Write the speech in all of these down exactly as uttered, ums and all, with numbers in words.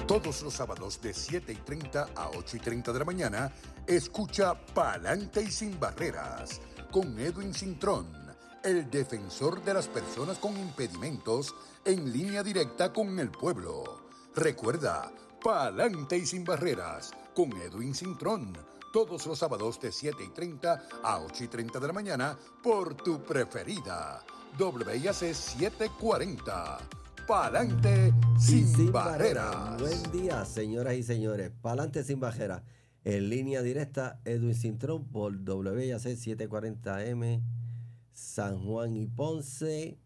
Todos los sábados de siete y treinta a ocho y treinta de la mañana, escucha Pa'lante y Sin Barreras con Edwin Cintrón, el defensor de las personas con impedimentos, en línea directa con el pueblo. Recuerda, Pa'lante y Sin Barreras con Edwin Cintrón, todos los sábados de siete y treinta a ocho y treinta de la mañana por tu preferida, W I A C setecientos cuarenta. Pa'lante sin, sin barreras. barreras. Buen día, señoras y señores. Pa'lante sin barreras. En línea directa, Edwin Cintrón por W I A C setecientos cuarenta M, San Juan y Ponce,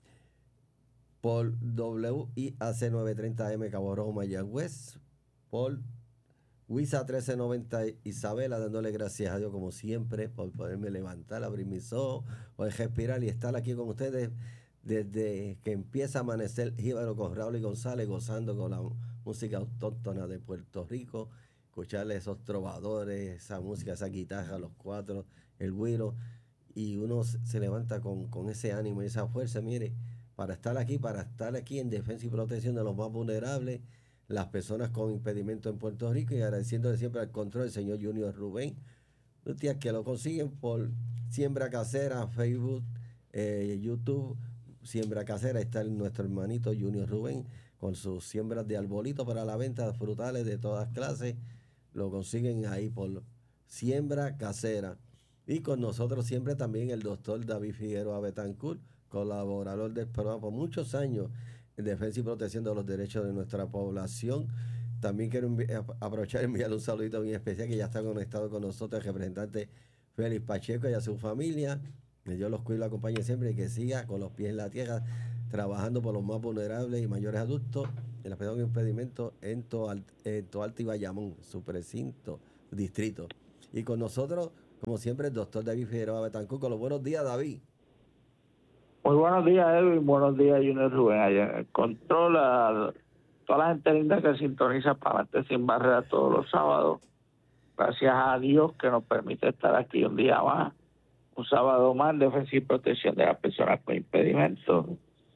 por W I A C novecientos treinta M, Cabo Rojo, Mayagüez, por WISA trece noventa Isabela, dándole gracias a Dios como siempre por poderme levantar, abrir mis ojos, poder respirar y estar aquí con ustedes desde que empieza a amanecer Jíbaro con Raúl y González, gozando con la música autóctona de Puerto Rico, escucharle esos trovadores, esa música, esa guitarra, los cuatro, el güiro, y uno se levanta con, con ese ánimo y esa fuerza, mire, para estar aquí, para estar aquí en defensa y protección de los más vulnerables, las personas con impedimento en Puerto Rico, y agradeciéndole siempre al control del señor Junior Rubén, tías que lo consiguen por Siembra Casera, Facebook, eh, YouTube, Siembra Casera. Está nuestro hermanito Junior Rubén con sus siembras de arbolito para la venta, frutales de todas clases. Lo consiguen ahí por Siembra Casera. Y con nosotros siempre también el doctor David Figueroa Betancourt, colaborador del programa por muchos años en defensa y protección de los derechos de nuestra población. También quiero envi- aprovechar y enviarle un saludito muy especial, que ya está conectado con nosotros el representante Félix Pacheco y a su familia. Que Dios los cuide y lo acompañe siempre, y que siga con los pies en la tierra, trabajando por los más vulnerables y mayores adultos en la persona con impedimento en Toalta, en Toalta y Bayamón, su precinto, distrito. Y con nosotros, como siempre, el doctor David Figueroa Betancourt. Con los buenos días, David. Muy buenos días, Edwin. Buenos días, Junior Rubén. Allá en el control, a toda la gente linda que sintoniza Pa'lante sin Barreras todos los sábados. Gracias a Dios que nos permite estar aquí un día más, un sábado más en defensa y protección de las personas con impedimentos.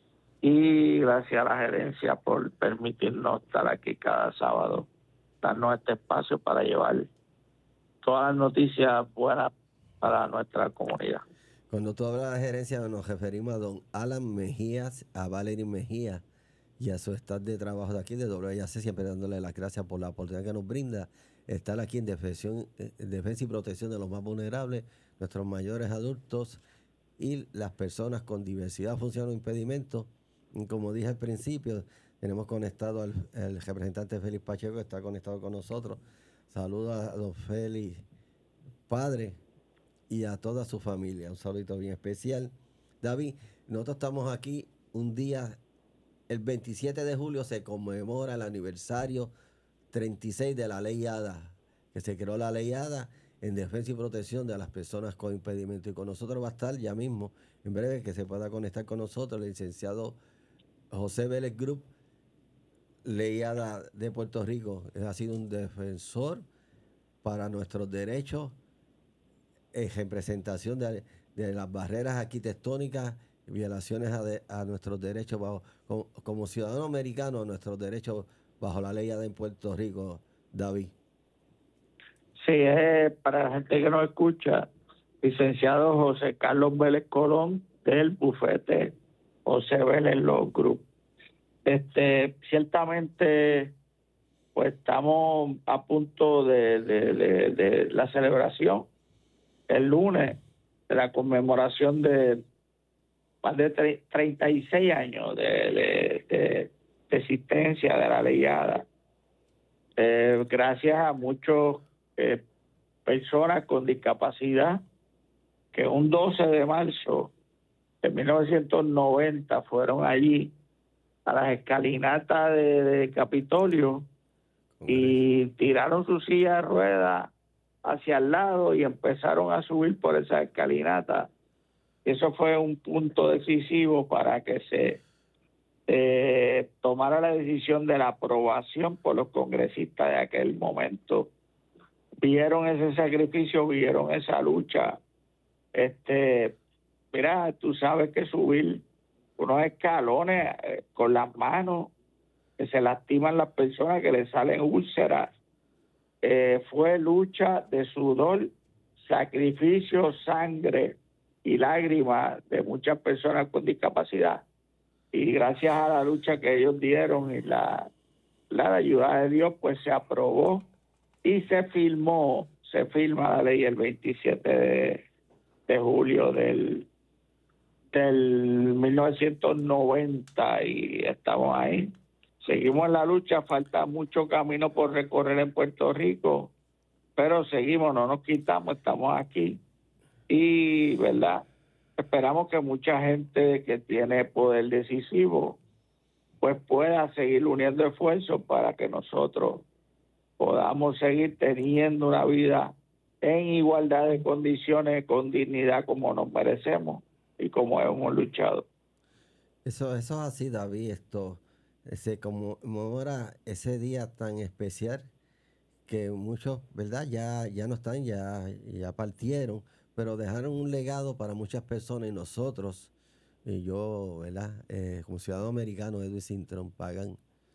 Y gracias a la gerencia por permitirnos estar aquí cada sábado, darnos este espacio para llevar todas las noticias buenas para nuestra comunidad. Cuando tú hablas de gerencia, nos referimos a don Alan Mejías, a Valerie Mejía y a su staff de trabajo de aquí de W I A C, siempre dándole las gracias por la oportunidad que nos brinda estar aquí en defensa, en defensa y protección de los más vulnerables, nuestros mayores adultos y las personas con diversidad, función o impedimentos. Y como dije al principio, tenemos conectado al, al representante Félix Pacheco, que está conectado con nosotros. Saludos a don Félix, padre, y a toda su familia. Un saludito bien especial. David, nosotros estamos aquí un día, el veintisiete de julio se conmemora el aniversario treinta y seis de la Ley ADA, que se creó la Ley ADA en defensa y protección de las personas con impedimento. Y con nosotros va a estar ya mismo, en breve, que se pueda conectar con nosotros, el licenciado José Vélez Group, Ley ADA de Puerto Rico. Él ha sido un defensor para nuestros derechos en representación de, de las barreras arquitectónicas, violaciones a, de, a nuestros derechos bajo, como, como ciudadanos americanos, nuestros derechos bajo la ley de en Puerto Rico, David. Sí, es para la gente que nos escucha, licenciado José Carlos Vélez Colón, del bufete José Vélez Law Group. Este, ciertamente, pues estamos a punto de, de, de, de la celebración el lunes de la conmemoración de más de treinta y seis años de, de, de, de existencia de la Ley ADA. Eh, gracias a muchas eh, personas con discapacidad que un doce de marzo de mil novecientos noventa fueron allí a las escalinatas de, de Capitolio y tiraron su silla de ruedas hacia el lado y empezaron a subir por esa escalinata. Eso fue un punto decisivo para que se eh, tomara la decisión de la aprobación por los congresistas de aquel momento. Vieron ese sacrificio, vieron esa lucha. Este, mira, tú sabes que subir unos escalones eh, con las manos que se lastiman las personas, que les salen úlceras. Eh, fue lucha de sudor, sacrificio, sangre y lágrimas de muchas personas con discapacidad. Y gracias a la lucha que ellos dieron y la, la ayuda de Dios, pues se aprobó y se firmó, se firma la ley el veintisiete de, de julio del, del mil novecientos noventa y estamos ahí. Seguimos en la lucha, falta mucho camino por recorrer en Puerto Rico, pero seguimos, no nos quitamos, estamos aquí. Y, ¿verdad? Esperamos que mucha gente que tiene poder decisivo pues pueda seguir uniendo esfuerzos para que nosotros podamos seguir teniendo una vida en igualdad de condiciones, con dignidad como nos merecemos y como hemos luchado. Eso, eso es así, David. Esto se conmemora ese día tan especial que muchos, ¿verdad? Ya, ya no están, ya, ya partieron, pero dejaron un legado para muchas personas y nosotros, y yo, ¿verdad? Eh, como ciudadano americano, Edwin Cintrón Pagan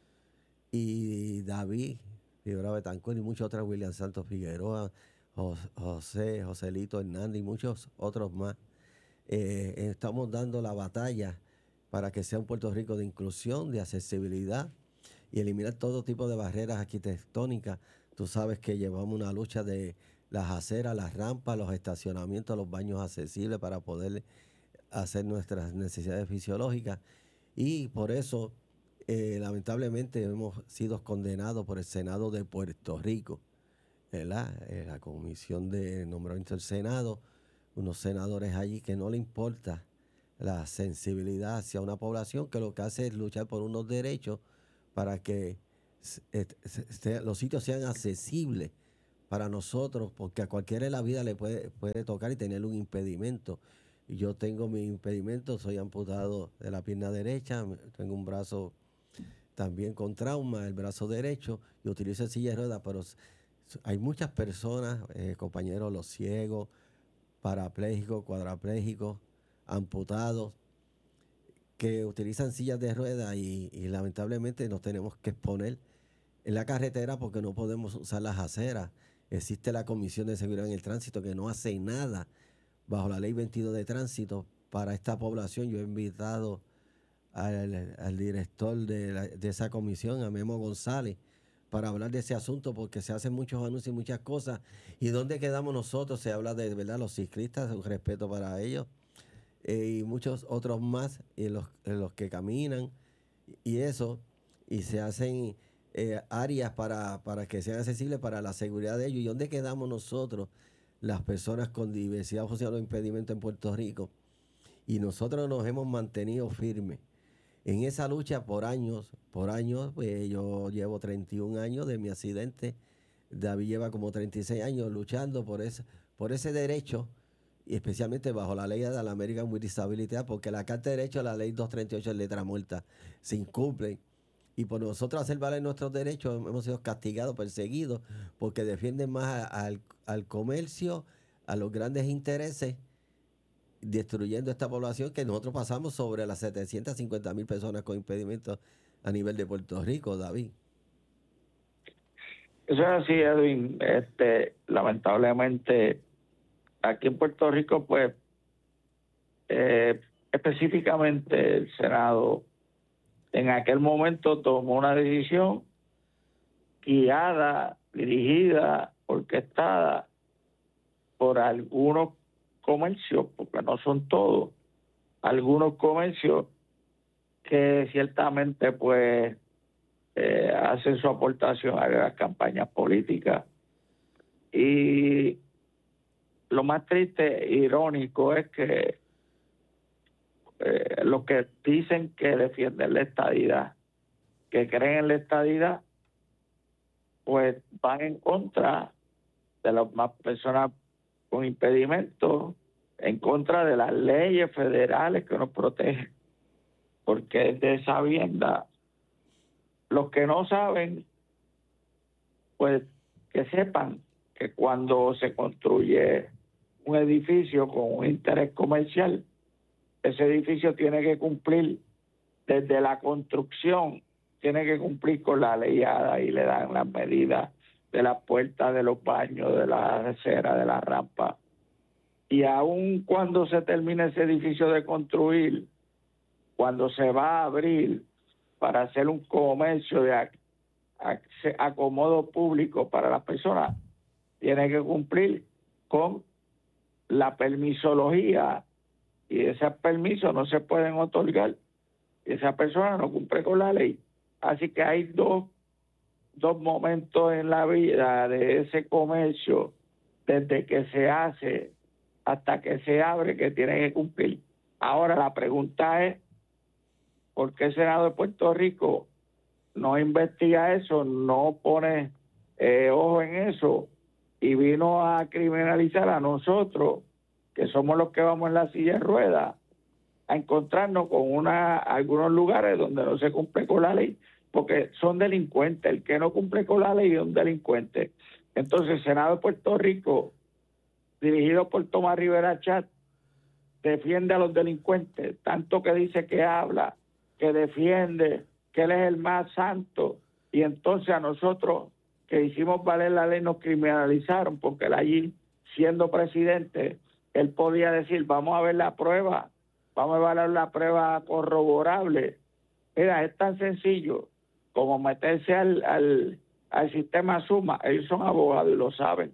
y David Figueroa Betancourt y muchos otros, William Santos Figueroa, Jos- José, Joselito Hernández y muchos otros más, eh, estamos dando la batalla para que sea un Puerto Rico de inclusión, de accesibilidad y eliminar todo tipo de barreras arquitectónicas. Tú sabes que llevamos una lucha de las aceras, las rampas, los estacionamientos, los baños accesibles para poder hacer nuestras necesidades fisiológicas. Y por eso, eh, lamentablemente, hemos sido condenados por el Senado de Puerto Rico, ¿verdad? Eh, la Comisión de Nombramiento del Senado, unos senadores allí que no le importa la sensibilidad hacia una población que lo que hace es luchar por unos derechos para que s- et- se- se- los sitios sean accesibles para nosotros, porque a cualquiera en la vida le puede, puede tocar y tener un impedimento. Y yo tengo mi impedimento, soy amputado de la pierna derecha, me- tengo un brazo también con trauma, el brazo derecho, y utilizo silla de ruedas, pero s- s- hay muchas personas, eh, compañeros, los ciegos, parapléjicos, cuadraplégicos, amputados, que utilizan sillas de ruedas y, y lamentablemente nos tenemos que exponer en la carretera porque no podemos usar las aceras. Existe la Comisión de Seguridad en el Tránsito que no hace nada bajo la ley veintidós de tránsito para esta población. Yo he invitado al, al director de, la- de esa comisión, a Memo González, para hablar de ese asunto porque se hacen muchos anuncios y muchas cosas. ¿Y dónde quedamos nosotros? Se habla de, ¿verdad?, los ciclistas, un respeto para ellos, eh, y muchos otros más, y los, en los que caminan y eso, y se hacen eh, áreas para, para que sean accesibles para la seguridad de ellos. ¿Y dónde quedamos nosotros, las personas con diversidad funcional o impedimento en Puerto Rico? Y nosotros nos hemos mantenido firmes en esa lucha por años, por años. Pues yo llevo treinta y un años de mi accidente, David lleva como treinta y seis años luchando por ese, por ese derecho, y especialmente bajo la ley de la American with Disability Act, porque la Carta de Derechos, la ley doscientos treinta y ocho es letra muerta, se incumple. Y por nosotros hacer valer nuestros derechos hemos sido castigados, perseguidos, porque defienden más a- al, al comercio, a los grandes intereses, destruyendo esta población que nosotros pasamos sobre las setecientas cincuenta mil personas con impedimentos a nivel de Puerto Rico, David. Eso es así, Edwin. Este, lamentablemente, aquí en Puerto Rico, pues, eh, específicamente el Senado en aquel momento tomó una decisión guiada, dirigida, orquestada por algunos comercios, porque no son todos, algunos comercios que ciertamente pues eh, hacen su aportación a las campañas políticas. Y lo más triste e irónico es que eh, los que dicen que defienden la estadidad, que creen en la estadidad, pues van en contra de las más personas con impedimentos, en contra de las leyes federales que nos protegen, porque es de sabienda. Los que no saben, pues que sepan que cuando se construye un edificio con un interés comercial, ese edificio tiene que cumplir desde la construcción, tiene que cumplir con la ley ADA y le dan las medidas de las puertas, de los baños, de la acera, de la rampa. Y aun cuando se termine ese edificio de construir, cuando se va a abrir para hacer un comercio de ac- ac- acomodo público para las personas, tiene que cumplir con la permisología, y esos permisos no se pueden otorgar y esa persona no cumple con la ley. Así que hay dos, dos momentos en la vida de ese comercio, desde que se hace hasta que se abre, que tiene que cumplir. Ahora la pregunta es, ¿por qué el Senado de Puerto Rico no investiga eso, no pone eh, ojo en eso y vino a criminalizar a nosotros, que somos los que vamos en la silla de ruedas, a encontrarnos con una algunos lugares donde no se cumple con la ley, porque son delincuentes? El que no cumple con la ley es un delincuente. Entonces el Senado de Puerto Rico, dirigido por Tomás Rivera Chat, defiende a los delincuentes, tanto que dice que habla, que defiende, que él es el más santo, y entonces a nosotros que hicimos valer la ley nos criminalizaron, porque él allí, siendo presidente, él podía decir, vamos a ver la prueba, vamos a ver la prueba corroborable. Mira, es tan sencillo como meterse al, al, al sistema Suma. Ellos son abogados y lo saben.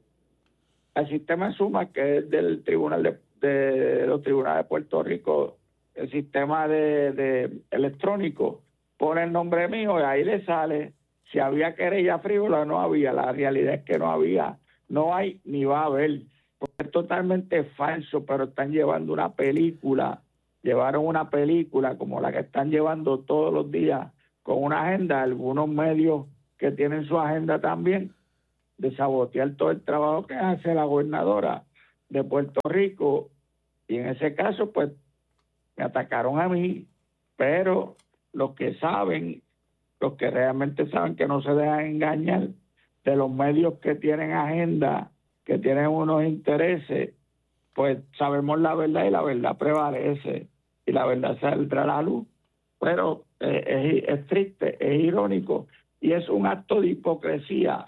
Al sistema Suma, que es del Tribunal de, de los Tribunales de Puerto Rico, el sistema de, de electrónico, pone el nombre mío y ahí le sale si había querella frívola o no había. La realidad es que no había, no hay ni va a haber. Es totalmente falso, pero están llevando una película, llevaron una película como la que están llevando todos los días con una agenda, algunos medios que tienen su agenda también, de sabotear todo el trabajo que hace la gobernadora de Puerto Rico, y en ese caso pues me atacaron a mí, pero los que saben, los que realmente saben, que no se dejan engañar de los medios que tienen agenda, que tienen unos intereses, pues sabemos la verdad y la verdad prevalece y la verdad saldrá a la luz. Pero eh, es, es triste, es irónico y es un acto de hipocresía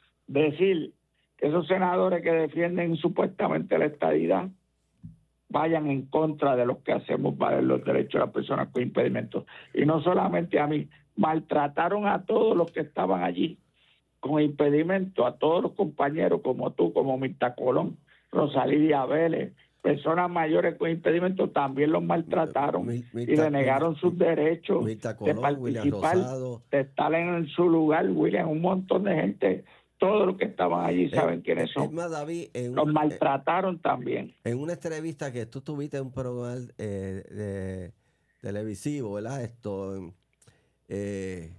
decir que esos senadores que defienden supuestamente la estadidad vayan en contra de los que hacemos valer los derechos de las personas con impedimentos. Y no solamente a mí, maltrataron a todos los que estaban allí con impedimentos, a todos los compañeros como tú, como Mirta Colón, Rosalía Vélez, personas mayores con impedimentos, también los maltrataron Mil- y Mirta- le negaron sus derechos Mirta de Colón, William participar, Rosado. de estar en su lugar. William, un montón de gente, todos los que estaban allí saben Eh, quiénes eh, son. Es más, David, en, Los un- eh, maltrataron también. en una entrevista que tú tuviste en un programa eh, de, televisivo, ¿verdad? Esto, eh,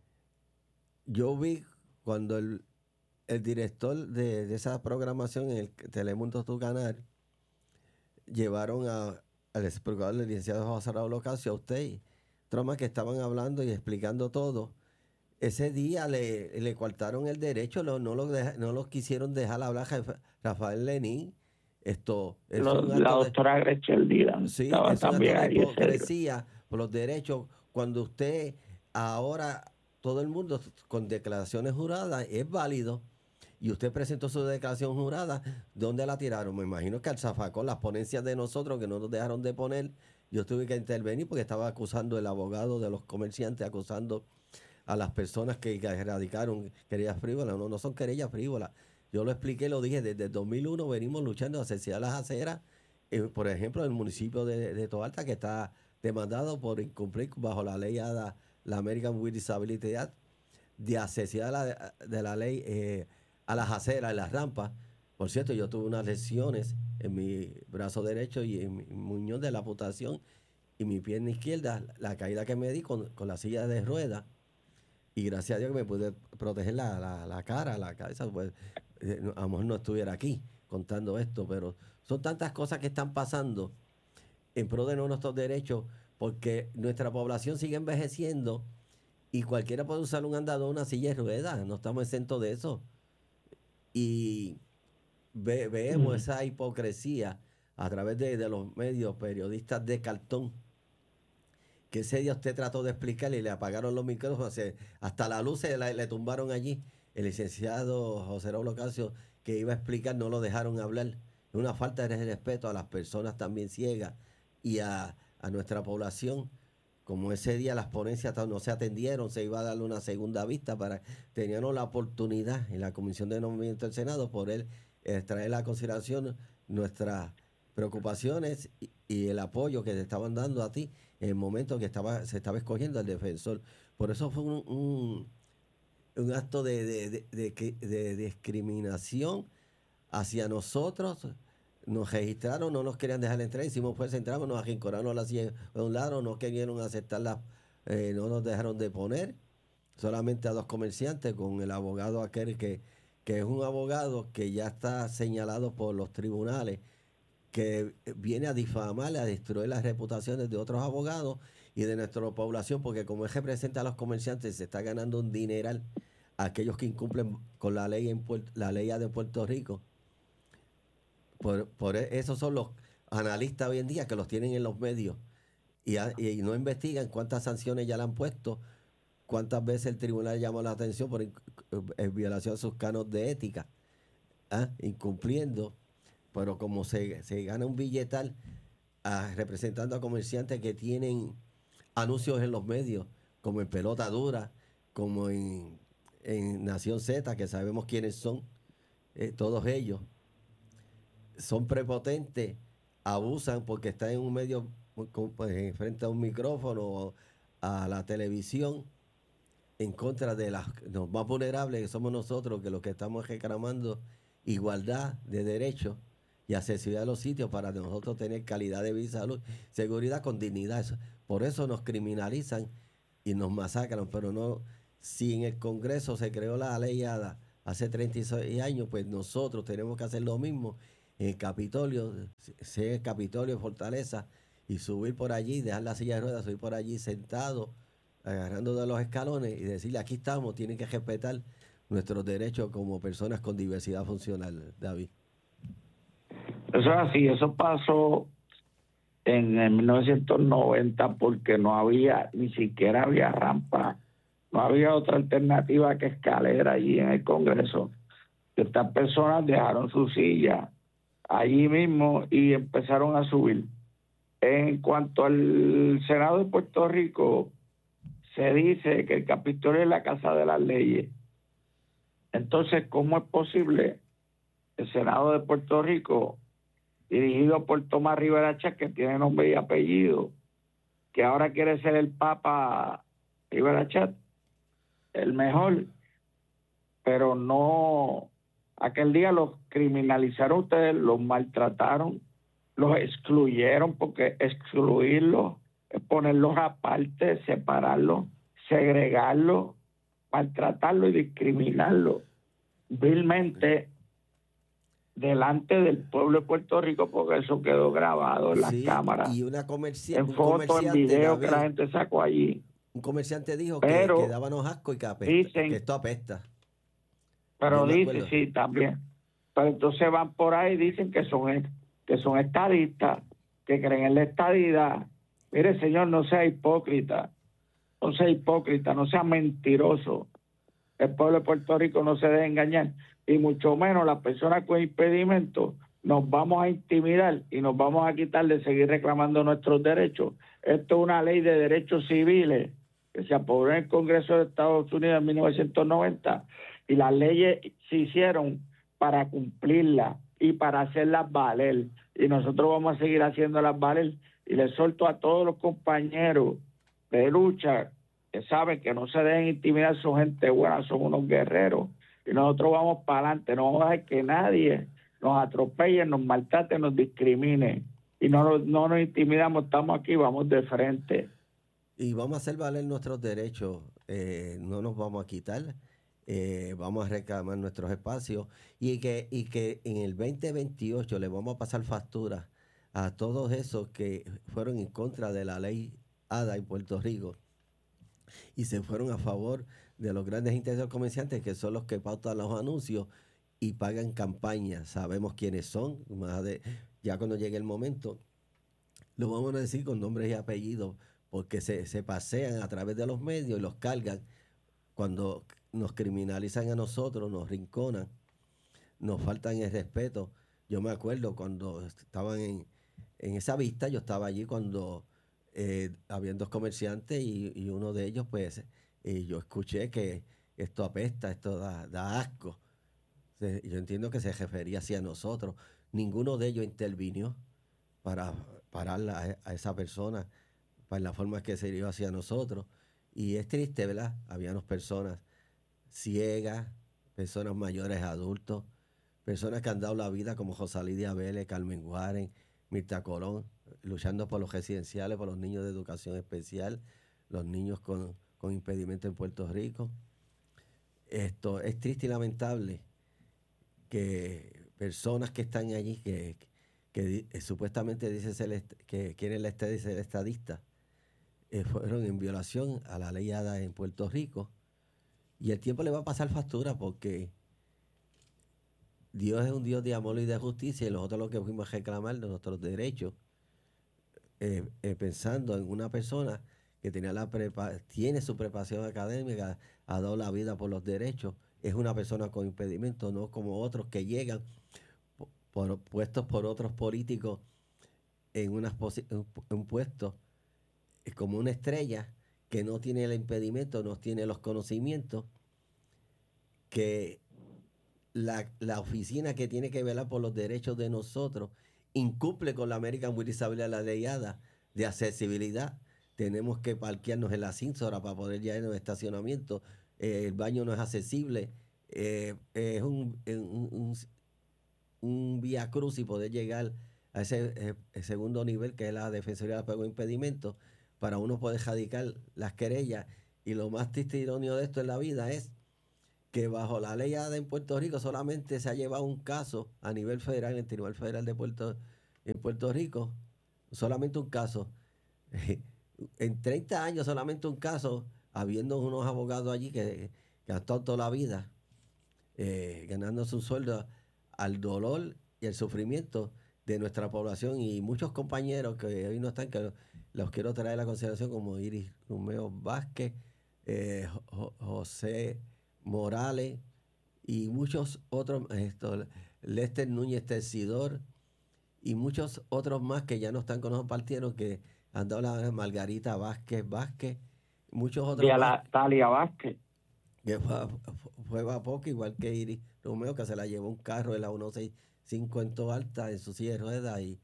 yo vi cuando el, el director de, de esa programación en el Telemundo, tu canal, llevaron a, al ex procurador, el licenciado José Raúl Ocasio, a usted y otros más que estaban hablando y explicando todo. Ese día le, le coartaron el derecho, no, no, lo deja- no lo quisieron dejar hablar Rafa- Rafael Lenín. Esto es Lo- un la acto de, doctora Gretchen Dylan sí, estaba es un acto también de ahí ese día. hipocresía por los derechos. Cuando usted ahora, todo el mundo con declaraciones juradas es válido, y usted presentó su declaración jurada, ¿dónde la tiraron? Me imagino que al zafacón, las ponencias de nosotros que no nos dejaron de poner, yo tuve que intervenir porque estaba acusando el abogado de los comerciantes, acusando a las personas que erradicaron querellas frívolas. No, no son querellas frívolas. Yo lo expliqué, lo dije, desde el dos mil uno venimos luchando a accesibilidad a las aceras, eh, por ejemplo, en el municipio de, de Toalta, que está demandado por incumplir bajo la ley ADA, la American with Disability Act, de accesibilidad a la, de la ley eh, a las aceras, en las rampas. Por cierto, yo tuve unas lesiones en mi brazo derecho y en mi muñón de la amputación y mi pierna izquierda, la caída que me di con, con la silla de ruedas. Y gracias a Dios que me pude proteger la, la, la cara, la cabeza, pues eh, no- a lo mejor no estuviera aquí contando esto, pero son tantas cosas que están pasando en pro de nuestros derechos, porque nuestra población sigue envejeciendo y cualquiera puede usar un andador, una silla de ruedas, no estamos exentos de eso. Y ve- vemos Mm. esa hipocresía a través de, de los medios periodistas de cartón que ese día usted trató de explicarle y le apagaron los micrófonos, se- hasta la luz se la- le tumbaron allí. El licenciado José Raúl Ocasio, que iba a explicar, no lo dejaron hablar. Es una falta de respeto a las personas también ciegas y a, a nuestra población. Como ese día las ponencias ta- no se atendieron, se iba a darle una segunda vista para teníamos la oportunidad en la Comisión de Nombramiento del Senado por él eh, traer a consideración nuestras preocupaciones y, y el apoyo que te estaban dando a ti en el momento que estaba se estaba escogiendo al defensor. Por eso fue un, un, un acto de, de, de, de que- de discriminación hacia nosotros. Nos registraron, no nos querían dejar entrar, hicimos fuerza, entramos, nos arrinconaron a la silla de un lado, no querían aceptarla, eh, no nos dejaron de poner, solamente a dos comerciantes con el abogado aquel que, que es un abogado que ya está señalado por los tribunales, que viene a difamar, a destruir las reputaciones de otros abogados y de nuestra población, porque como él representa a los comerciantes, se está ganando un dineral a aquellos que incumplen con la ley en Puerto- la ley de Puerto Rico. Por, por e- esos son los analistas hoy en día que los tienen en los medios y, a- y no investigan cuántas sanciones ya le han puesto, cuántas veces el tribunal llamó la atención por inc- eh, violación a sus canos de ética, ¿ah? Incumpliendo, pero como se, se gana un billetal ah, representando a comerciantes que tienen anuncios en los medios, como en Pelota Dura, como en, en Nación Z, que sabemos quiénes son, eh, todos ellos son prepotentes, abusan porque están en un medio con- pues, frente a un micrófono o a la televisión en contra de las, los más vulnerables que somos nosotros, que los que estamos reclamando igualdad de derechos y accesibilidad a los sitios para nosotros tener calidad de vida y salud, seguridad con dignidad. Eso- por eso nos criminalizan y nos masacran, pero no, si en el Congreso se creó la ley ADA hace treinta y seis años, pues nosotros tenemos que hacer lo mismo en el Capitolio, ser el Capitolio Fortaleza y subir por allí, dejar la silla de ruedas, subir por allí sentado, agarrando de los escalones y decirle aquí estamos, tienen que respetar nuestros derechos como personas con diversidad funcional, David. Eso es así, eso pasó en el mil novecientos noventa porque no había, ni siquiera había rampa, no había otra alternativa que escalera allí en el Congreso. Estas personas dejaron su silla allí mismo y empezaron a subir. En cuanto al Senado de Puerto Rico, se dice que el Capitolio es la casa de las leyes. Entonces, ¿cómo es posible el Senado de Puerto Rico, dirigido por Tomás Rivera Chat, que tiene nombre y apellido, que ahora quiere ser el Papa Rivera Chat, el mejor, pero no, aquel día los criminalizaron ustedes, los maltrataron, los excluyeron, porque excluirlos es ponerlos aparte, separarlos, segregarlos, maltratarlos y discriminarlos vilmente delante del pueblo de Puerto Rico, porque eso quedó grabado en las Sí, cámaras, y una comerci- en un fotos, en comerciante, videos que David, la gente sacó allí. un comerciante dijo que, Pero que dábamos asco y que, apesta, dicen, que esto apesta. pero Yo me dice, acuerdo. sí, también. Pero entonces van por ahí y dicen que son, que son estadistas, que creen en la estadidad. Mire, señor, no sea hipócrita, no sea hipócrita, no sea mentiroso. El pueblo de Puerto Rico no se debe engañar, y mucho menos las personas con impedimentos nos vamos a intimidar y nos vamos a quitar de seguir reclamando nuestros derechos. Esto es una ley de derechos civiles que se aprobó en el Congreso de Estados Unidos en mil novecientos noventa, y las leyes se hicieron para cumplirlas y para hacerlas valer, y nosotros vamos a seguir haciéndolas valer. Y les solto a todos los compañeros de lucha que saben que no se deben intimidar, son gente buena, son unos guerreros, y nosotros vamos para adelante. No vamos a dejar que nadie nos atropelle, nos maltrate, nos discrimine, y no, no nos intimidamos, estamos aquí, vamos de frente. Y vamos a hacer valer nuestros derechos, eh, no nos vamos a quitar, eh, vamos a reclamar nuestros espacios y que, y que en el veinte veintiocho le vamos a pasar factura a todos esos que fueron en contra de la ley ADA en Puerto Rico y se fueron a favor de los grandes intereses comerciantes, que son los que pautan los anuncios y pagan campañas. Sabemos quiénes son, más de, ya cuando llegue el momento, lo vamos a decir con nombres y apellidos, porque se, se pasean a través de los medios y los cargan. Cuando nos criminalizan a nosotros, nos rinconan, nos faltan el respeto. Yo me acuerdo cuando estaban en, en esa vista, yo estaba allí cuando eh, habían dos comerciantes y, y uno de ellos, pues, eh, yo escuché que esto apesta, esto da, da asco. Se- yo entiendo que se refería hacia nosotros. Ninguno de ellos intervino para parar a, a esa persona, para la forma que se dio hacia nosotros. Y es triste, ¿verdad? Habíamos personas ciegas, personas mayores, adultos, personas que han dado la vida como Josalidia Vélez, Carmen Guaren, Mirta Colón, luchando por los residenciales, por los niños de educación especial, los niños con, con impedimento en Puerto Rico. Esto es triste y lamentable que personas que están allí, que, que di- eh, supuestamente dicen ser est- que quieren la estad- ser estadistas, eh, fueron en violación a la ley Ada en Puerto Rico. Y el tiempo le va a pasar factura porque Dios es un Dios de amor y de justicia y nosotros lo que fuimos a reclamar de nuestros derechos, eh, eh, pensando en una persona que tenía la prepa- tiene su preparación académica, ha dado la vida por los derechos, es una persona con impedimento, no como otros que llegan po- por, puestos por otros políticos en unas posi- un, pu- un puesto eh, como una estrella que no tiene el impedimento, no tiene los conocimientos, que la, la oficina que tiene que velar por los derechos de nosotros incumple con la American with Disability, la ley ADA de accesibilidad. Tenemos que parquearnos en la cínsora para poder llegar en el estacionamiento. Eh, el baño no es accesible. Eh, es un, un, un, un vía cruz y poder llegar a ese eh, el segundo nivel que es la Defensoría de los Pueblos Impedimentos para uno poder radicar las querellas. Y lo más triste y irónico de esto en la vida es que bajo la ley A D A en Puerto Rico solamente se ha llevado un caso a nivel federal, en el Tribunal Federal de Puerto, en Puerto Rico, solamente un caso. En treinta años solamente un caso, habiendo unos abogados allí que, que han estado toda la vida eh, ganándose un sueldo al dolor y al sufrimiento de nuestra población y muchos compañeros que hoy no están, que los quiero traer a la consideración como Iris Romeo Vázquez, eh, Jo- José Morales y muchos otros, esto, Lester Núñez Tercidor y muchos otros más que ya no están con nosotros partieron, que han dado la Margarita Vázquez Vázquez, muchos otros Vía más la Talia Vázquez. que fue, a- fue a poco, igual que Iris Romeo, que se la llevó un carro de la ciento sesenta y cinco en toda alta en su silla de ruedas y,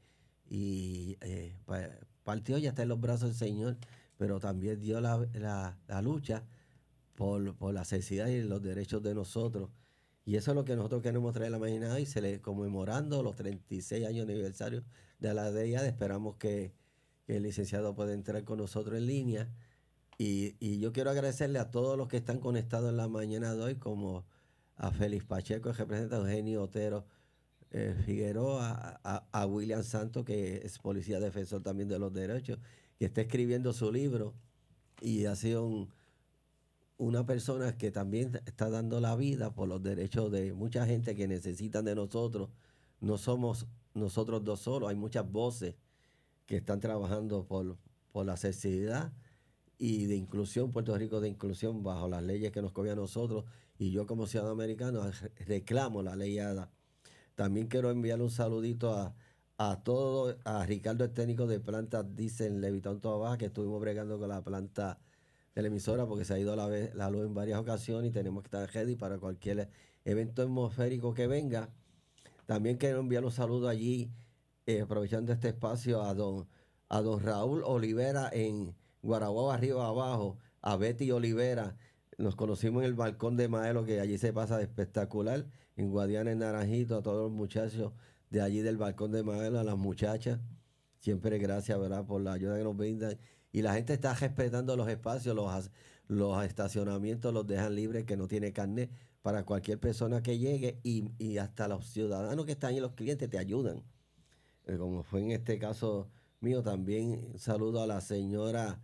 y eh, pa- partió, ya está en los brazos del Señor, pero también dio la, la- la lucha por, por la necesidad y los derechos de nosotros. Y eso es lo que nosotros queremos traer a la mañana hoy, se le, conmemorando los treinta y seis años aniversario de la D I A D. Esperamos que, que el licenciado pueda entrar con nosotros en línea. Y, y yo quiero agradecerle a todos los que están conectados en la mañana de hoy, como a Félix Pacheco, el representante Eugenio Otero eh, Figueroa, a, a William Santos, que es policía defensor también de los derechos, que está escribiendo su libro y ha sido un- una persona que también está dando la vida por los derechos de mucha gente que necesitan de nosotros. No somos nosotros dos solos, hay muchas voces que están trabajando por, por la accesibilidad y de inclusión, Puerto Rico de inclusión bajo las leyes que nos cobija a nosotros. Y yo como ciudadano americano re- reclamo la ley ADA. También quiero enviarle un saludito a, a todo, a Ricardo, el técnico de planta Diesel Levitón Toda Baja, que estuvimos bregando con la planta de la emisora porque se ha ido la, ve- la luz en varias ocasiones y tenemos que estar ready para cualquier evento atmosférico que venga. También quiero enviar un saludo allí, eh, aprovechando este espacio, a don, a don Raúl Olivera en Guaraboa, arriba abajo, a Betty Olivera. Nos conocimos en el balcón de Maelo, que allí se pasa de espectacular, en Guadiana, en Naranjito, a todos los muchachos de allí del balcón de Maelo, a las muchachas. Siempre gracias, ¿verdad?, por la ayuda que nos brindan. Y la gente está respetando los espacios, los, as- los estacionamientos los dejan libres, que no tiene carnet, para cualquier persona que llegue y, y hasta los ciudadanos que están ahí, los clientes, te ayudan. Eh, como fue en este caso mío, también un saludo a la señora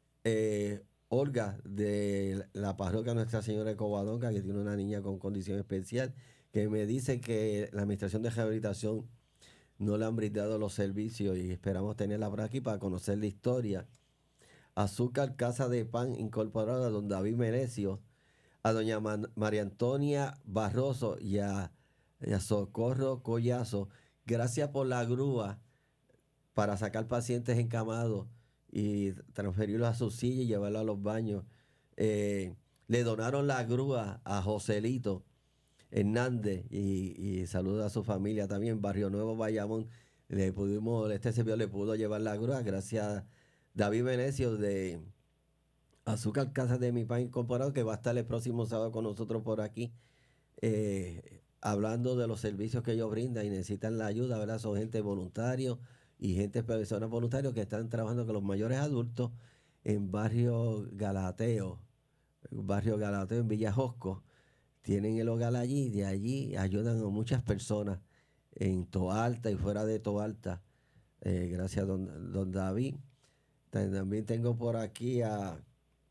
eh, Olga de la parroquia Nuestra Señora de Covadonga, que tiene una niña con condición especial, que me dice que la Administración de Rehabilitación no le han brindado los servicios y esperamos tenerla por aquí para conocer la historia. Azúcar Casa de Pan Incorporada, a don David Menecio, a doña Man- María Antonia Barroso y a, y a Socorro Collazo. Gracias por la grúa para sacar pacientes encamados y transferirlos a su silla y llevarlos a los baños. Eh, le donaron la grúa a Joselito Hernández y, y saluda a su familia también, Barrio Nuevo, Bayamón. Le pudimos, este servidor le pudo llevar la grúa gracias a David Venecio de Azúcar Casa de Mi Pan Incorporado, que va a estar el próximo sábado con nosotros por aquí, eh, hablando de los servicios que ellos brindan y necesitan la ayuda, ¿verdad? Son gente voluntarios y gente, personas voluntarios que están trabajando con los mayores adultos en Barrio Galateo, Barrio Galateo en Villa Josco. Tienen el hogar allí y de allí ayudan a muchas personas en Toalta y fuera de Toalta. Eh, gracias, don, don David. También tengo por aquí a,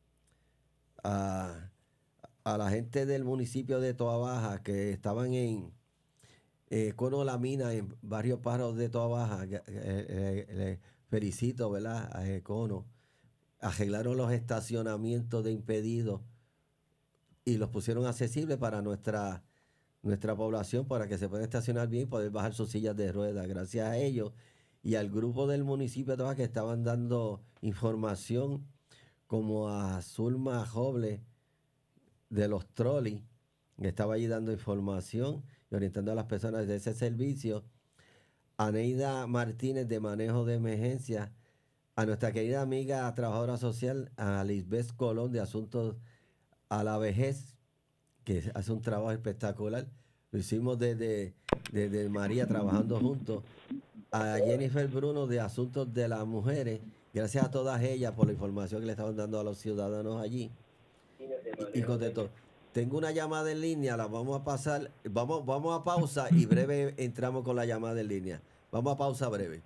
a, a la gente del municipio de Toa Baja que estaban en eh, Cono La Mina, en varios pájaros de Toa Baja. Eh, eh, eh, les felicito, ¿verdad? A Econo. Arreglaron los estacionamientos de impedidos y los pusieron accesibles para nuestra, nuestra población, para que se puedan estacionar bien y poder bajar sus sillas de ruedas. Gracias a ellos y al grupo del municipio de Toa Baja que estaban dando información, como a Zulma Joble de los Trolley, que estaba allí dando información y orientando a las personas de ese servicio, a Neida Martínez de Manejo de Emergencia, a nuestra querida amiga trabajadora social, a Lisbeth Colón de Asuntos a la Vejez, que hace un trabajo espectacular. Lo hicimos desde, desde María trabajando juntos. A Jennifer Bruno de Asuntos de las Mujeres. Gracias a todas ellas por la información que le estaban dando a los ciudadanos allí. Y, y contestó. Tengo una llamada en línea, la vamos a pasar. Vamos, vamos a pausa y breve entramos con la llamada en línea. Vamos a pausa breve.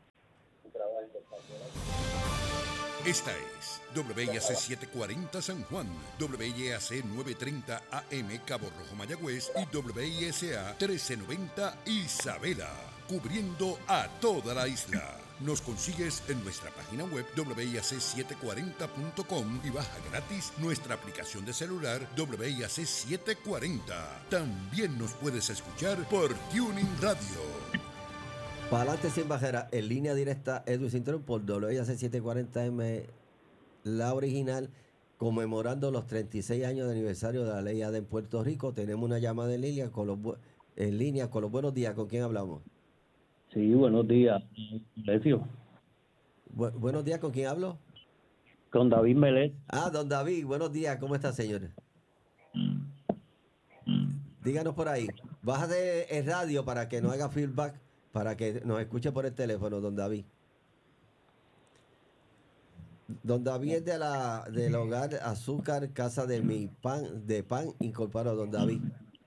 Esta es W I A C setecientos cuarenta San Juan, W I A C novecientos treinta A M Cabo Rojo Mayagüez y W I S A trece noventa Isabela, cubriendo a toda la isla. Nos consigues en nuestra página web W I A C setecientos cuarenta punto com y baja gratis nuestra aplicación de celular W I A C setecientos cuarenta. También nos puedes escuchar por Tuning Radio. Para adelante sin bajera, en línea directa, Edwin Cintrón por W I A C setecientos cuarenta M, la original, conmemorando los treinta y seis años de aniversario de la ley A D E en Puerto Rico. Tenemos una llamada en línea con los, en línea con los buenos días. ¿Con quién hablamos? Sí, buenos días, Lecio. Bu- buenos días, ¿con quién hablo? Con David Melet. Ah, don David, buenos días, ¿cómo está, señor? Díganos por ahí. Bájate el radio para que no haga feedback, para que nos escuche por el teléfono, don David. Don David es de la, del hogar Azúcar Casa de Mi Pan, de Pan Incorporado, don David.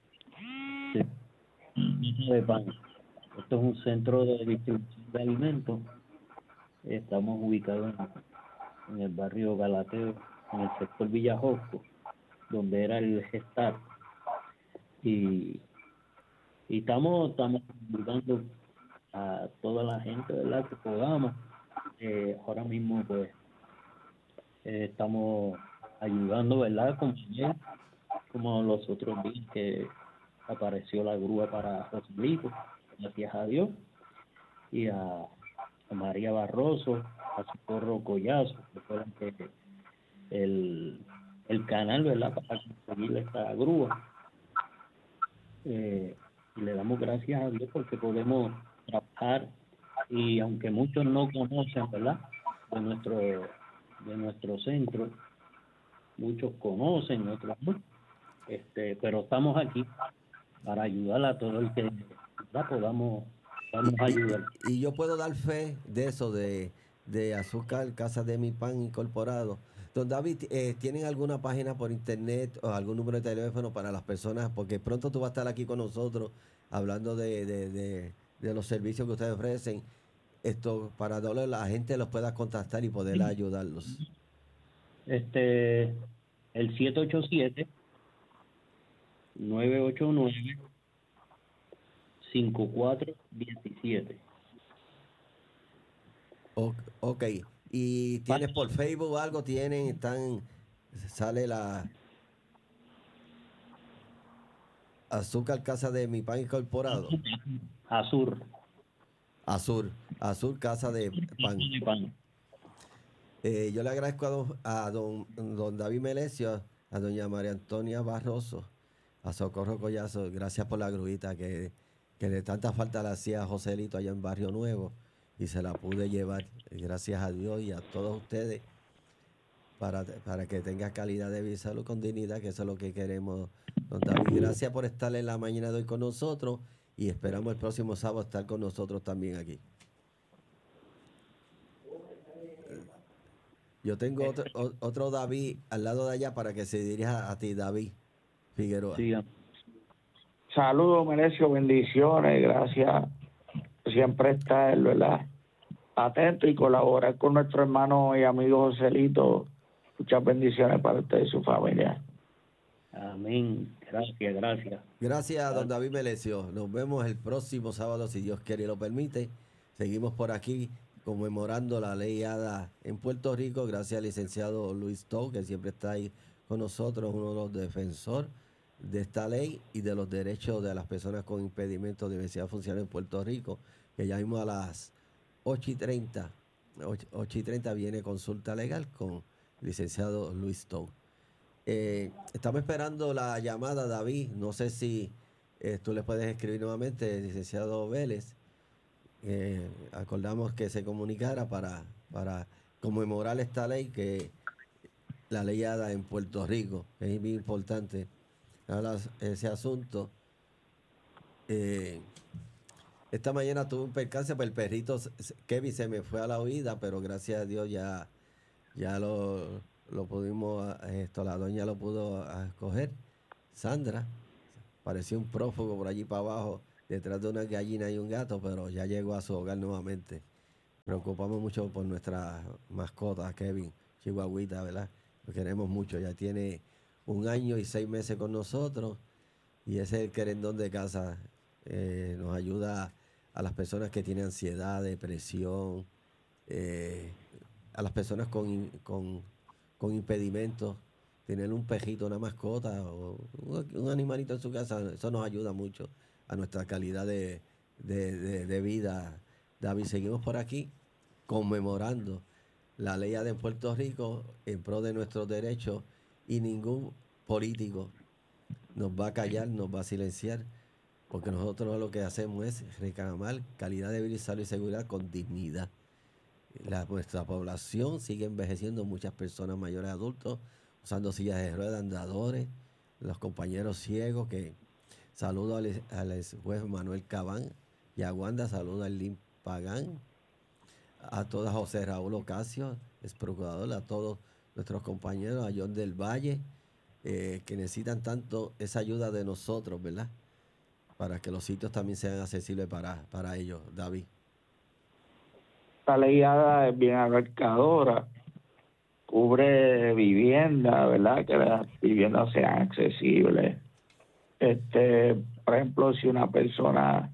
Sí, de pan. Esto es un centro de distribución de alimentos. Estamos ubicados en, en el barrio Galateo, en el sector Villajosco, donde era el Gestar. Y, y estamos, estamos ayudando a toda la gente, ¿verdad?, que podamos. Eh, ahora mismo, pues, eh, estamos ayudando, ¿verdad?, como ayer, como los otros días que apareció la grúa para Joselito, gracias a Dios, y a, a María Barroso, a Socorro Collazo, que fueron que el, el canal, ¿verdad?, para conseguir esta grúa. Eh, y le damos gracias a Dios porque podemos trabajar, y aunque muchos no conocen, ¿verdad?, de nuestro de nuestro centro, muchos conocen, otros no, este, pero estamos aquí para ayudar a todo el que, ¿verdad?, podamos, podamos ayudar. Y, y yo puedo dar fe de eso, de, de Azúcar Casa de Mi Pan Incorporado. Don David, eh, ¿tienen alguna página por internet o algún número de teléfono para las personas? Porque pronto tú vas a estar aquí con nosotros hablando de, de, de, de los servicios que ustedes ofrecen. Esto, para que la gente los pueda contactar y poder ayudarlos. Este, el siete ocho siete, nueve ocho nueve, cinco cuatro uno siete. O- ok. y tienes por Facebook algo, tienen, están, sale la Azúcar Casa de Mi Pan Incorporado. Azur. Azur, Azur Casa de Pan. Eh, yo le agradezco a don, a don, don David Melesio, a doña María Antonia Barroso, a Socorro Collazo, gracias por la gruita que, que de tanta falta le hacía a Joselito allá en Barrio Nuevo y se la pude llevar, gracias a Dios y a todos ustedes, para, para que tenga calidad de vida y salud con dignidad, que eso es lo que queremos, don David. Gracias por estar en la mañana de hoy con nosotros y esperamos el próximo sábado estar con nosotros también aquí. Yo tengo otro, otro David al lado de allá para que se dirija a ti, David Figueroa. Sí. Saludos, Melesio, bendiciones, gracias. Siempre estar, ¿verdad?, atento y colaborar con nuestro hermano y amigo Joselito. Muchas bendiciones para usted y su familia. Amén. Gracias, gracias. Gracias, don David Melesio. Nos vemos el próximo sábado, si Dios quiere y lo permite. Seguimos por aquí conmemorando la ley ADA en Puerto Rico, gracias al licenciado Luis Tou, que siempre está ahí con nosotros, uno de los defensores de esta ley y de los derechos de las personas con impedimentos de diversidad funcional en Puerto Rico, que ya mismo a las ocho y treinta, ocho y treinta viene consulta legal con el licenciado Luis Tou. Eh, estamos esperando la llamada, David, no sé si eh, tú le puedes escribir nuevamente, licenciado Vélez. Eh, acordamos que se comunicara para, para conmemorar esta ley, que la ley ADA en Puerto Rico, que es muy importante hablar ese asunto. Eh, esta mañana tuve un percance, pues el perrito Kevin se me fue a la huida, pero gracias a Dios ya, ya lo, lo pudimos, esto, la doña lo pudo escoger. Sandra, parecía un prófugo por allí para abajo, detrás de una gallina y un gato, pero ya llegó a su hogar nuevamente. Preocupamos mucho por nuestra mascota, Kevin, chihuahuita, ¿verdad? Lo queremos mucho, ya tiene un año y seis meses con nosotros y ese es el querendón de casa. Eh, nos ayuda a las personas que tienen ansiedad, depresión, eh, a las personas con, con, con impedimentos. Tener un pejito, una mascota o un animalito en su casa, eso nos ayuda mucho a nuestra calidad de, de, de, de vida. David, seguimos por aquí conmemorando la ley de Puerto Rico en pro de nuestros derechos y ningún político nos va a callar, nos va a silenciar, porque nosotros lo que hacemos es reclamar calidad de vida, salud y seguridad con dignidad. La, nuestra población sigue envejeciendo, muchas personas mayores adultos usando sillas de ruedas, andadores, los compañeros ciegos, que saludo al, al juez Manuel Cabán y a Wanda, saludo a Lin Pagán, a toda José Raúl Ocasio, ex procurador, a todos nuestros compañeros, a John del Valle, eh, que necesitan tanto esa ayuda de nosotros, ¿verdad? Para que los sitios también sean accesibles para, para ellos, David. La ley ADA es bien abarcadora, cubre vivienda, ¿verdad? Que las viviendas sean accesibles. Este, por ejemplo, si una persona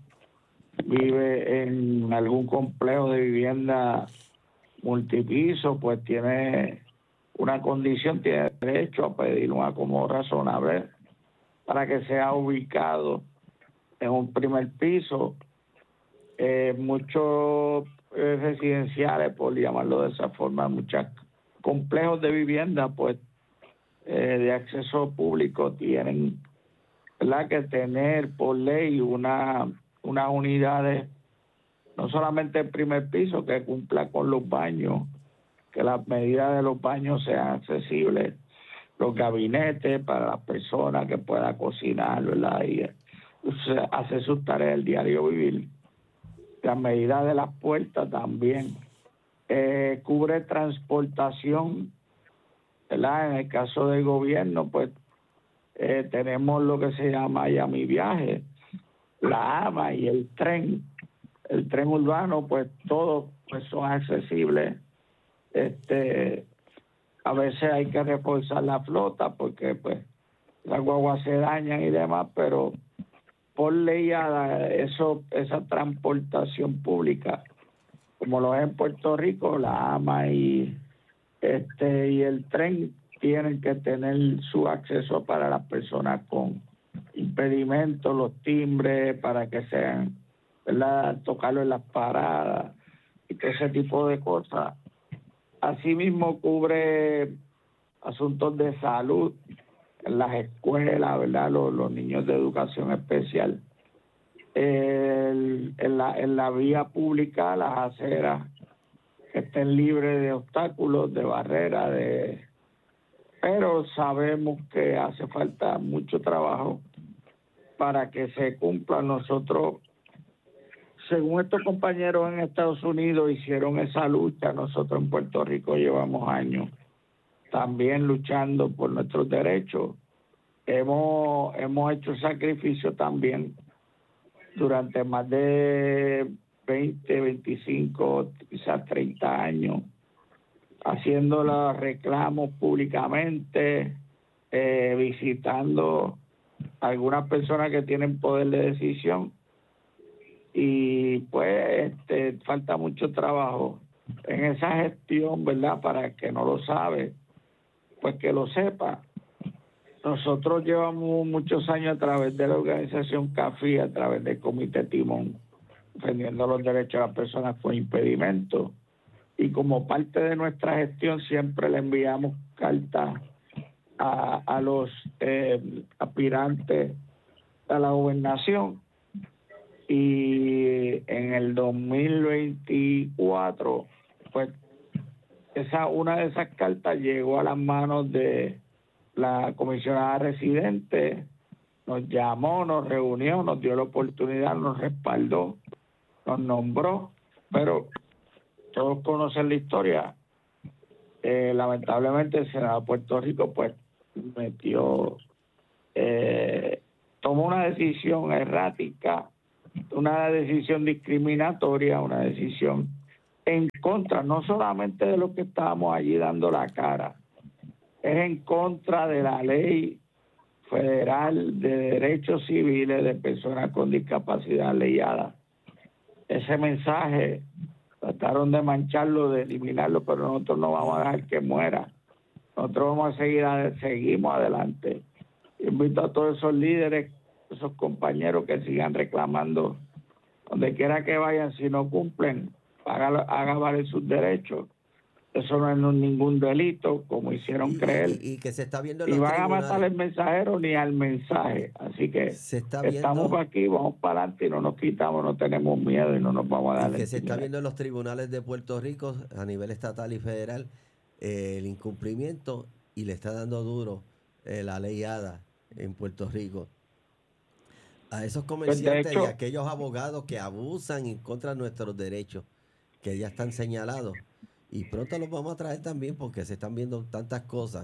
vive en algún complejo de vivienda multipiso, pues tiene una condición, tiene derecho a pedir un acomodo razonable para que sea ubicado en un primer piso. Eh, muchos eh, residenciales, por llamarlo de esa forma, muchos complejos de vivienda, pues, eh, de acceso público tienen, ¿verdad?, que tener por ley una unas unidades, no solamente el primer piso, que cumpla con los baños, que las medidas de los baños sean accesibles, los gabinetes para las personas que puedan cocinar, ¿verdad?, y o sea, hacer sus tareas del diario vivir. Las medidas de las puertas también. Eh, cubre transportación, ¿verdad? En el caso del gobierno, pues eh, tenemos lo que se llama Miami Viaje, la A M A y el tren. El tren urbano, pues todos pues, son accesibles. Este, a veces hay que reforzar la flota porque pues las guaguas se dañan y demás, pero por ley eso, esa transportación pública como lo es en Puerto Rico, la AMA y este y el tren tienen que tener su acceso para las personas con impedimentos, los timbres, para que sean, ¿verdad?, tocarlo en las paradas y todo ese tipo de cosas. Asimismo cubre asuntos de salud en las escuelas, ¿verdad?, los, los niños de educación especial. El, en, la, en la vía pública, las aceras que estén libres de obstáculos, de barreras, de... pero sabemos que hace falta mucho trabajo para que se cumpla. Nosotros, según estos compañeros en Estados Unidos hicieron esa lucha, nosotros en Puerto Rico llevamos años también luchando por nuestros derechos. Hemos, hemos hecho sacrificio también durante más de veinte, veinticinco, quizás treinta años, haciendo los reclamos públicamente, eh, visitando a algunas personas que tienen poder de decisión, y pues este, falta mucho trabajo en esa gestión, ¿verdad? Para el que no lo sabe, pues que lo sepa. Nosotros llevamos muchos años a través de la organización CAFI, a través del Comité Timón, defendiendo los derechos de las personas con impedimentos, y como parte de nuestra gestión siempre le enviamos cartas a, a los eh, aspirantes a la gobernación, y en el dos mil veinticuatro pues esa una de esas cartas llegó a las manos de la comisionada residente, nos llamó, nos reunió, nos dio la oportunidad, nos respaldó, nos nombró, pero todos conocen la historia. Eh, lamentablemente el Senado de Puerto Rico pues metió, eh, tomó una decisión errática, una decisión discriminatoria, una decisión en contra no solamente de los que estábamos allí dando la cara, es en contra de la ley federal de derechos civiles de personas con discapacidad leyada. Ese mensaje trataron de mancharlo, de eliminarlo, pero nosotros no vamos a dejar que muera. Nosotros vamos a seguir, seguimos adelante. Invito a todos esos líderes, esos compañeros que sigan reclamando donde quiera que vayan. Si no cumplen, hagan haga valer sus derechos. Eso no es ningún delito, como hicieron y, creer. Y, y que se está viendo en y los van tribunales. a matar al mensajero ni al mensaje. Así que se está viendo, estamos aquí, vamos para adelante y no nos quitamos, no tenemos miedo y no nos vamos a dar. Y que se está viendo en los tribunales de Puerto Rico, a nivel estatal y federal, eh, el incumplimiento, y le está dando duro eh, la ley ADA en Puerto Rico a esos comerciantes, pues, hecho, y a aquellos abogados que abusan en contra de nuestros derechos, que ya están señalados. Y pronto los vamos a traer también porque se están viendo tantas cosas.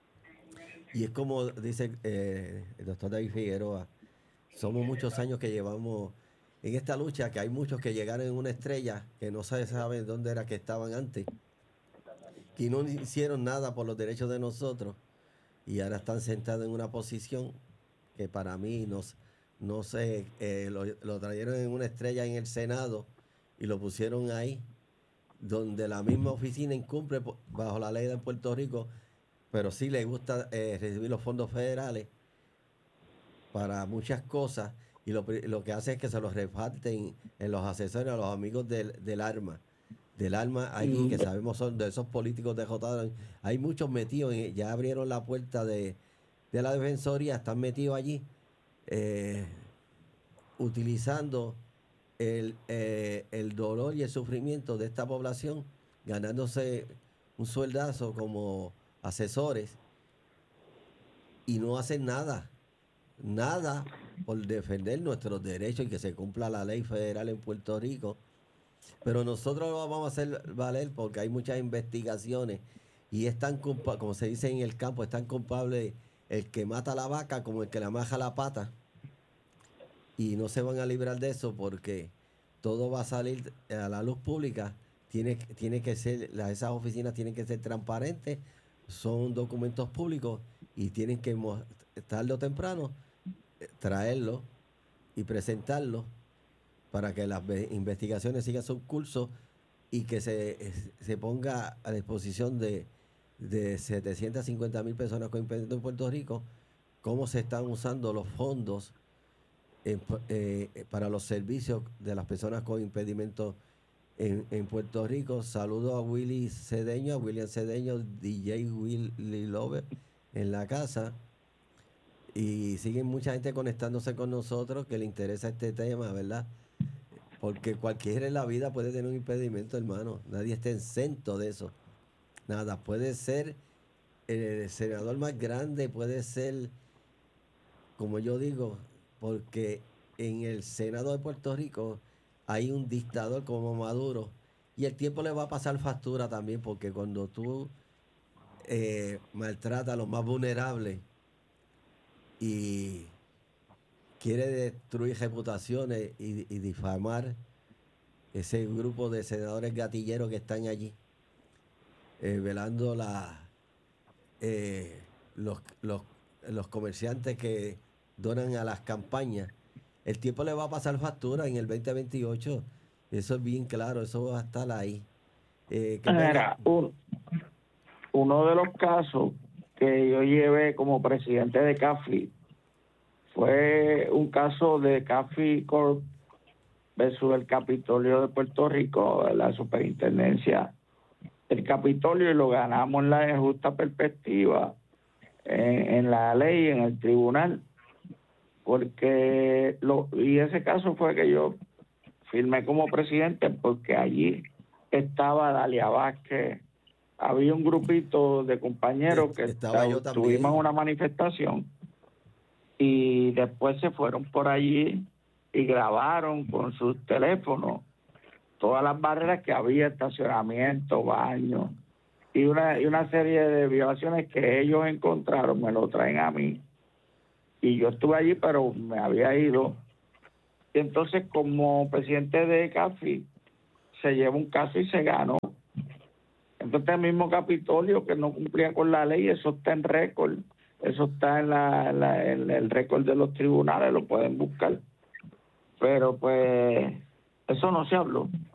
Y es como dice eh, el doctor David Figueroa, somos muchos años que llevamos en esta lucha, que hay muchos que llegaron en una estrella que no se sabe dónde era que estaban antes, que no hicieron nada por los derechos de nosotros, y ahora están sentados en una posición que para mí no, no sé, eh, lo, lo trajeron en una estrella en el Senado y lo pusieron ahí, donde la misma oficina incumple bajo la ley de Puerto Rico, pero sí le gusta eh, recibir los fondos federales para muchas cosas, y lo, lo que hace es que se los reparten en los asesores a los amigos del, del arma. Del arma allí, que sabemos son de esos políticos de J. Hay muchos metidos, en, ya abrieron la puerta de, de la defensoría, están metidos allí, eh, utilizando el, eh, el dolor y el sufrimiento de esta población, ganándose un sueldazo como asesores, y no hacen nada, nada por defender nuestros derechos y que se cumpla la ley federal en Puerto Rico. Pero nosotros lo vamos a hacer valer porque hay muchas investigaciones y es tan culpable, como se dice en el campo, es tan culpable el que mata a la vaca como el que le amaja la pata. Y no se van a librar de eso porque todo va a salir a la luz pública. Tiene, tiene que ser, esas oficinas tienen que ser transparentes, son documentos públicos y tienen que, tarde o temprano, traerlos y presentarlos para que las investigaciones sigan su curso y que se, se ponga a disposición de, de setecientas cincuenta mil personas con impedimento en Puerto Rico, cómo se están usando los fondos en, eh, para los servicios de las personas con impedimento en, en Puerto Rico. Saludo a Willy Cedeño, a William Cedeño, D J Willy Lover en la casa. Y siguen mucha gente conectándose con nosotros que le interesa este tema, ¿verdad? Porque cualquiera en la vida puede tener un impedimento, hermano. Nadie está exento de eso. Nada, puede ser el senador más grande, puede ser, como yo digo, porque en el Senado de Puerto Rico hay un dictador como Maduro y el tiempo le va a pasar factura también, porque cuando tú eh, maltratas a los más vulnerables y quiere destruir reputaciones y, y difamar ese grupo de senadores gatilleros que están allí, eh, velando la, eh, los, los, los comerciantes que donan a las campañas. El tiempo le va a pasar factura en el veinte veintiocho. Eso es bien claro, eso va a estar ahí. Eh, que Era un, uno de los casos que yo llevé como presidente de CAFI fue un caso de CAFI Corp versus el Capitolio de Puerto Rico, la superintendencia del Capitolio, y lo ganamos en la justa perspectiva, en, en la ley, en el tribunal, porque lo, y ese caso fue que yo firmé como presidente porque allí estaba Dalia Vázquez, había un grupito de compañeros que estaba yo también. Tuvimos una manifestación y después se fueron por allí y grabaron con sus teléfonos todas las barreras que había, estacionamiento, baño y una, y una serie de violaciones que ellos encontraron, me lo traen a mí. Y yo estuve allí, pero me había ido. Y entonces, como presidente de CAFI, se llevó un caso y se ganó. Entonces, el mismo Capitolio que no cumplía con la ley, eso está en récord. Eso está en, la, la, en el récord de los tribunales, lo pueden buscar. Pero, pues, eso no se habló.